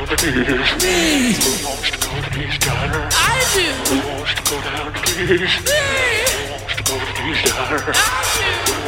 the keys? Me. Who wants to go to Keys Diner? I do. Who wants to go down to Keys? Me. Who wants to go to Keys Diner? I do.